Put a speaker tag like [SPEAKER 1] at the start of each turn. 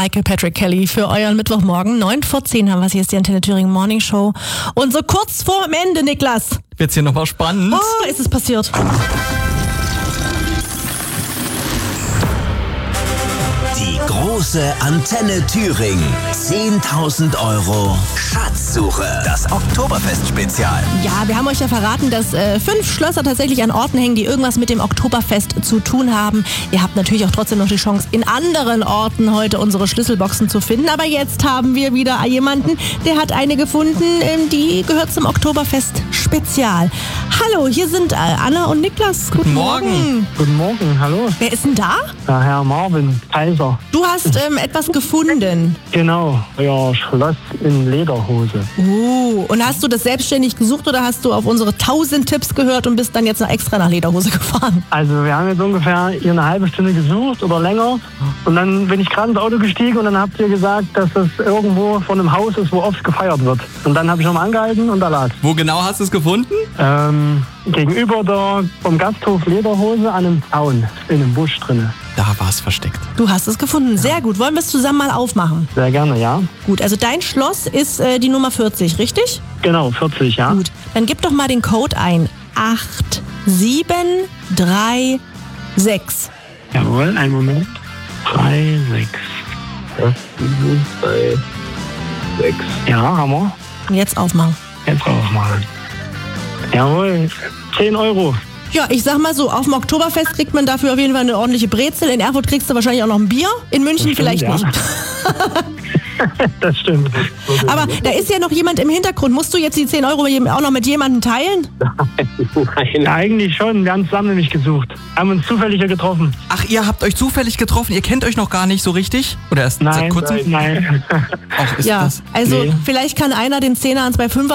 [SPEAKER 1] Michael Patrick Kelly für euren Mittwochmorgen. 9:10 haben wir es. Hier ist die Antenne Thüringen Morning Show. Und so kurz vorm Ende, Niklas.
[SPEAKER 2] Wird's hier nochmal spannend?
[SPEAKER 1] Oh, ist es passiert.
[SPEAKER 3] Die große Antenne Thüringen. 10.000 € Schatzsuche. Das Oktoberfest-Spezial.
[SPEAKER 1] Ja, wir haben euch ja verraten, dass 5 Schlösser tatsächlich an Orten hängen, die irgendwas mit dem Oktoberfest zu tun haben. Ihr habt natürlich auch trotzdem noch die Chance, in anderen Orten heute unsere Schlüsselboxen zu finden. Aber jetzt haben wir wieder jemanden, der hat eine gefunden, die gehört zum Oktoberfest-Spezial. Hallo, hier sind Anna und Niklas. Guten Morgen.
[SPEAKER 4] Guten Morgen, hallo.
[SPEAKER 1] Wer ist denn da?
[SPEAKER 4] Ja, Herr Marvin Kaiser.
[SPEAKER 1] Du hast etwas gefunden.
[SPEAKER 4] Genau, euer Schloss in Lederhose.
[SPEAKER 1] Und hast du das selbstständig gesucht oder hast du auf unsere 1000 Tipps gehört und bist dann jetzt noch extra nach Lederhose gefahren?
[SPEAKER 4] Also wir haben jetzt ungefähr hier eine halbe Stunde gesucht oder länger. Und dann bin ich gerade ins Auto gestiegen und dann habt ihr gesagt, dass das irgendwo vor einem Haus ist, wo oft gefeiert wird. Und dann habe ich nochmal angehalten und da lag.
[SPEAKER 2] Wo genau hast du es gefunden?
[SPEAKER 4] Gegenüber vom Gasthof Lederhose an einem Zaun, in einem Busch drinne.
[SPEAKER 2] Da war es versteckt.
[SPEAKER 1] Du hast es gefunden. Sehr gut. Wollen wir es zusammen mal aufmachen?
[SPEAKER 4] Sehr gerne, ja.
[SPEAKER 1] Gut, also dein Schloss ist die Nummer 40, richtig?
[SPEAKER 4] Genau, 40, ja.
[SPEAKER 1] Gut, dann gib doch mal den Code ein. 8736.
[SPEAKER 4] Jawohl, einen Moment. 3, 6. 7, 2, 6. Ja, haben wir.
[SPEAKER 1] Und jetzt aufmachen.
[SPEAKER 4] Jetzt aufmachen. Jawohl, 10 €.
[SPEAKER 1] Ja, ich sag mal so, auf dem Oktoberfest kriegt man dafür auf jeden Fall eine ordentliche Brezel. In Erfurt kriegst du wahrscheinlich auch noch ein Bier. In München
[SPEAKER 4] Das
[SPEAKER 1] vielleicht
[SPEAKER 4] stimmt,
[SPEAKER 1] nicht.
[SPEAKER 4] Das stimmt.
[SPEAKER 1] Aber da ist ja noch jemand im Hintergrund. Musst du jetzt die 10 € auch noch mit jemandem teilen?
[SPEAKER 4] Nein, eigentlich schon. Wir haben zusammen nämlich gesucht. Haben uns zufällig hier getroffen.
[SPEAKER 2] Ach, ihr habt euch zufällig getroffen? Ihr kennt euch noch gar nicht so richtig? Oder erst seit
[SPEAKER 4] Nein,
[SPEAKER 2] kurzem?
[SPEAKER 4] nein.
[SPEAKER 2] Auch ist
[SPEAKER 1] Ja,
[SPEAKER 2] das.
[SPEAKER 1] also
[SPEAKER 4] Nee.
[SPEAKER 1] vielleicht kann einer den 10er ans bei 5